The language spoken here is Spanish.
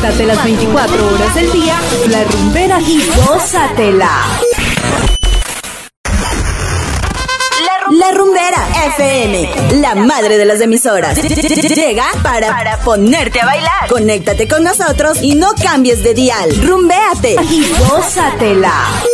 Pásate las 24 horas del día, La Rumbera y gózatela. La Rumbera FM, la madre de las emisoras. Llega para ponerte a bailar. Conéctate con nosotros y no cambies de dial. Rumbéate Y gózatela.